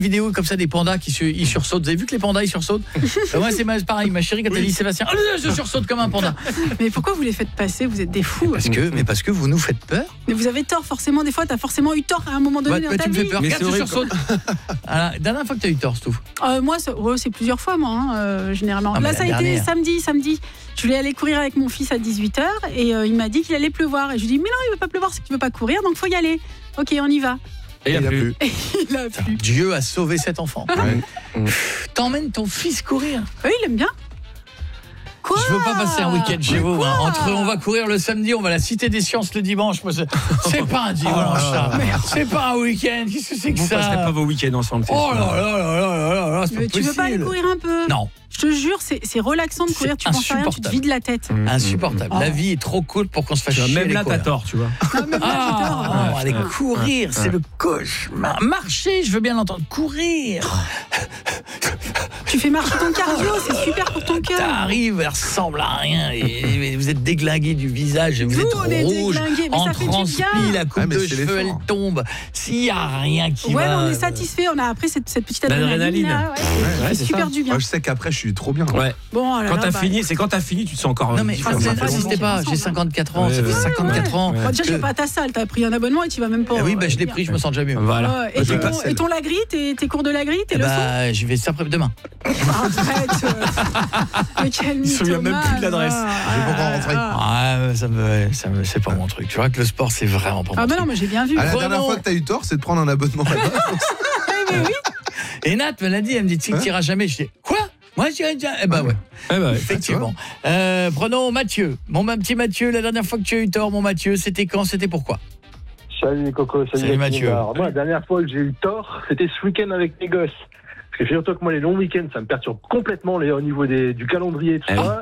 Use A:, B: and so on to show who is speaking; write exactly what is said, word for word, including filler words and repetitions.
A: vidéo comme ça des pandas qui se, ils sursautent. Vous avez vu que les pandas ils sursautent? euh, Moi c'est ma, pareil, ma chérie quand oui. elle dit Sébastien, oh, je sursaute comme un panda.
B: Mais pourquoi vous les faites passer? Vous êtes des fous.
A: Parce que, mais parce que vous nous faites peur.
B: Mais vous avez tort forcément, des fois t'as forcément eu tort à un moment donné
A: bah,
B: dans
A: bah,
B: ta
A: tu me
B: vie.
A: fais peur, regarde tu sursautes. La dernière fois que t'as eu tort, Stouff?
B: euh, Moi c'est, ouais, c'est plusieurs fois moi, hein, euh, généralement.
A: Ah,
B: là ça a
A: dernière.
B: été samedi, samedi. Je voulais aller courir avec mon fils à dix-huit heures et euh, il m'a dit qu'il allait pleuvoir. Et je lui ai dit mais non il ne veut pas pleuvoir, c'est que tu ne veux pas courir, donc il faut y aller. Ok, on y va.
C: Et il a plu.
B: Et il a plu.
A: Dieu a sauvé cet enfant. Ouais. T'emmènes ton fils courir?
B: Oui, il aime bien. Quoi?
A: Je veux pas passer un week-end chez vous. Hein. Entre on va courir le samedi, on va à la Cité des Sciences le dimanche. Moi, c'est, c'est pas un dimanche, ça. C'est pas un week-end. Qu'est-ce que c'est que
C: vous
A: ça?
C: Vous passerez pas vos week-ends ensemble.
A: Oh là là là là là là, c'est
B: Mais
A: pas
B: tu
A: possible.
B: veux pas aller courir un peu?
A: Non.
B: Je te jure, c'est, c'est relaxant de courir, tu penses à rien, tu te vides la tête.
A: Mmh, insupportable. Mmh. La vie est trop cool pour qu'on se fasse chier.
C: Même là, t'as tort, tu vois.
B: Non, même là,
A: ah,
B: t'as tort.
A: Ah, aller courir, c'est le cauchemar. Marcher, je veux bien l'entendre. Courir.
B: Tu fais marcher ton cardio, c'est super pour ton cœur.
A: T'arrives, elle ressemble à rien. Et vous êtes déglingué du visage, vous
B: Nous,
A: êtes
B: on est
A: rouge, en transpi, la coupe ah, de cheveux, elle tombe. S'il n'y a rien qui
B: ouais,
A: va...
B: Ouais, on est satisfait, on a après cette, cette petite adrénaline. Là, ouais,
D: ouais,
B: ouais, c'est super ça. Du bien.
D: Moi, je sais qu'après, je suis trop bien.
C: Ouais.
B: Bon,
C: quand t'as bah, fini, c'est quand t'as fini, tu te sens encore...
A: Non, mais n'insistez pas, j'ai cinquante-quatre ans, ça fait cinquante-quatre ans.
B: Déjà, je vais pas à ta salle, t'as pris un abonnement et tu vas même pas...
A: Oui, je l'ai pris, je me sens déjà mieux.
C: Voilà.
B: Et ton lagri, tes cours de lagri, tes leçons?
A: Je vais ça après demain.
B: Arrête. Mais quel mythomane.
C: Il se souvient même plus de l'adresse.
A: Je vais pas rentrer. Ah, ça me, ça me, c'est pas mon truc. Tu vois que le sport, c'est vraiment pas mon
B: truc. Ah bah
A: truc.
B: non, mais j'ai bien vu.
D: Ah, la dernière fois que t'as eu tort, c'est de prendre un abonnement là-bas.
B: Mais oui.
A: Et Nat me l'a dit, elle me dit, tu n'iras jamais. Je dis, quoi? Moi, j'irai déjà. Eh ben ouais.
C: Eh ben,
A: effectivement. Euh, prenons Mathieu. Mon petit Mathieu, la dernière fois que tu as eu tort, mon Mathieu, c'était quand? C'était pourquoi?
E: Salut les cocos, salut,
A: salut Mathieu.
E: Alors, moi, la dernière fois que j'ai eu tort, c'était ce week-end avec mes gosses. Parce que figure-toi que moi, les longs week-ends, ça me perturbe complètement les, au niveau des, du calendrier et tout eh ça. Oui.